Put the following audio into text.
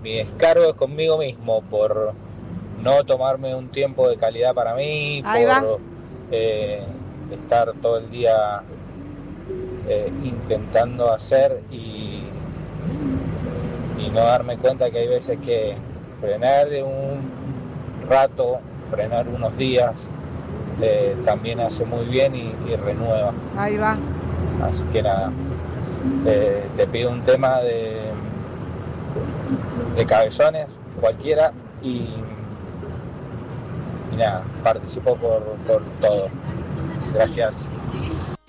mi descargo es conmigo mismo por no tomarme un tiempo de calidad para mí, Ahí va. por estar todo el día intentando hacer y no darme cuenta que hay veces que frenar un rato, frenar unos días, también hace muy bien y renueva. Ahí va. Así que nada, te pido un tema de Cabezones, cualquiera, y nada, participo por todo. Gracias.